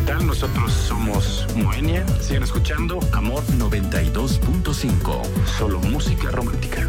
tal? Nosotros somos Moenia. Siguen escuchando Amor 92.5. Solo música romántica.